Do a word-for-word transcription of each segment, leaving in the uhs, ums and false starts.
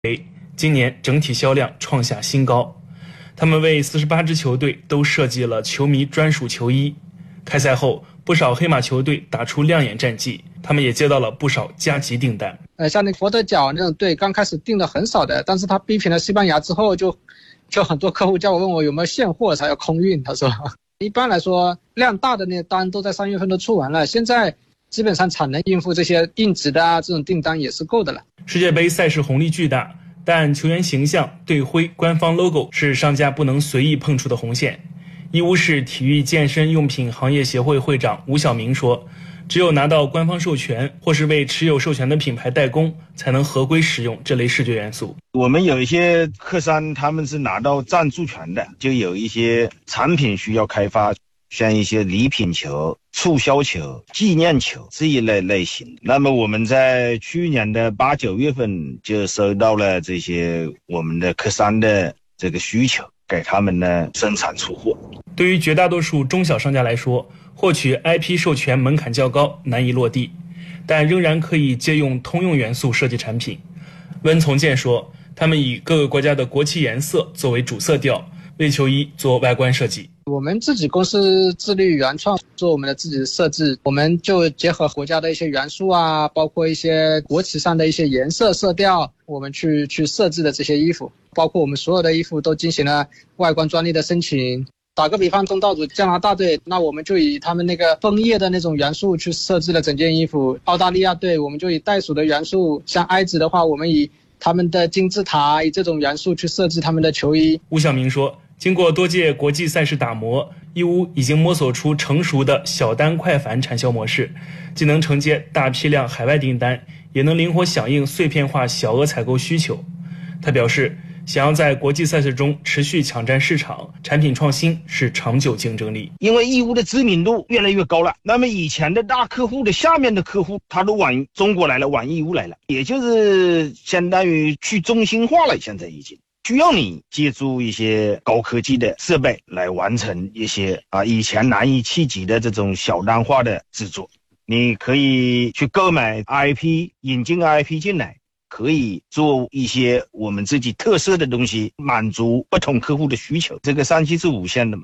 今年整体销量创下新高。他们为四十八支球队都设计了球迷专属球衣。开赛后，不少黑马球队打出亮眼战绩，他们也接到了不少加急订单。 呃，像那佛得角那种队，刚开始订的很少的，但是他逼平了西班牙之后就，就很多客户叫我问我有没有现货才要空运。他说，一般来说量大的那些单都在三月份都出完了，现在基本上产能应付这些硬质的啊这种订单也是够的了。 世界杯赛事红利巨大，但球员形象、队徽、官方 logo 是商家不能随意碰触的红线。义乌市体育健身用品行业协会会长吴晓明说，只有拿到官方授权或是为持有授权的品牌代工，才能合规使用这类视觉元素。 我们有一些客商他们是拿到赞助权的，就有一些产品需要开发，像一些礼品球、促销球、纪念球这一类类型。那么我们在去年的八九月份就收到了这些我们的客商的这个需求，给他们呢生产出货。 对于绝大多数中小商家来说，获取 I P 授权门槛较高，难以落地，但仍然可以借用通用元素设计产品。温从建说，他们以各个国家的国旗颜色作为主色调，为球衣做外观设计。 我们自己公司致力于原创，做我们的自己的设置，我们就结合国家的一些元素啊，包括一些国旗上的一些颜色色调，我们去去设置的这些衣服，包括我们所有的衣服都进行了外观专利的申请。打个比方，东道主加拿大队，那我们就以他们那个枫叶的那种元素去设置了整件衣服。澳大利亚队，我们就以袋鼠的元素，像埃及的话，我们以他们的金字塔以这种元素去设置他们的球衣。 吴晓明说，经过多届国际赛事打磨，义乌已经摸索出成熟的小单快返产销模式，既能承接大批量海外订单，也能灵活响应碎片化小额采购需求。他表示，想要在国际赛事中持续抢占市场，产品创新是长久竞争力。 因为义乌的知名度越来越高了，那么以前的大客户的下面的客户他都往中国来了，往义乌来了，也就是相当于去中心化了。现在已经需要你借助一些高科技的设备来完成一些啊以前难以企及的这种小单化的制作。你可以去购买 I P， 引进 I P 进来，可以做一些我们自己特色的东西，满足不同客户的需求。这个商机是无限的嘛。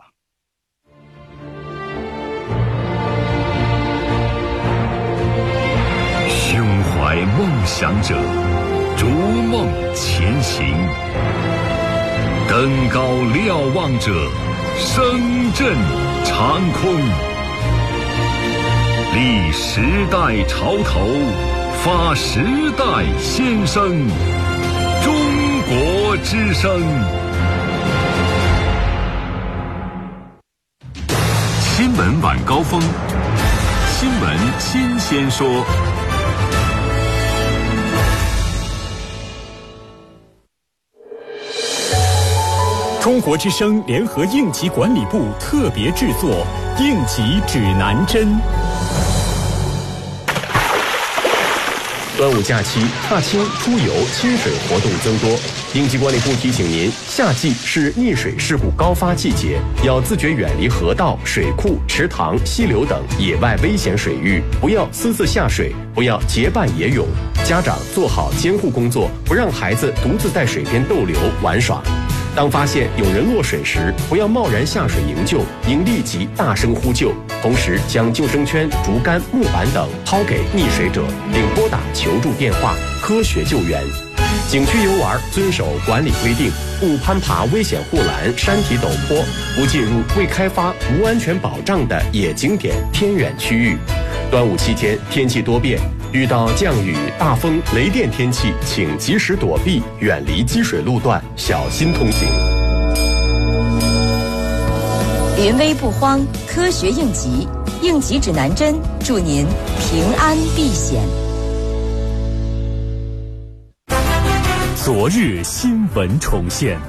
胸怀梦想者，逐梦前行；登高瞭望者，声震长空。立时代潮头，发时代先声，中国之声。新闻晚高峰，新闻新鲜说。 中国之声联合应急管理部特别制作《应急指南针》。端午假期，踏青、出游、亲水活动增多。应急管理部提醒您，夏季是溺水事故高发季节，要自觉远离河道、水库、池塘、溪流等野外危险水域，不要私自下水，不要结伴野泳。家长做好监护工作，不让孩子独自在水边逗留玩耍。当发现有人落水时，不要贸然下水营救，应立即大声呼救，同时将救生圈、竹竿、木板等抛给溺水者，并拨打求助电话，科学救援。景区游玩遵守管理规定，勿攀爬危险护栏、山体陡坡，不进入未开发、无安全保障的野景点、偏远区域。端午期间天气多变，遇到降雨、大风、雷电天气，请及时躲避，远离积水路段，小心通行。 临危不慌，科学应急，应急指南针，祝您平安避险。 昨日新闻重现。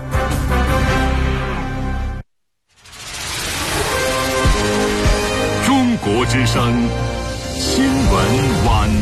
中国之声新闻晚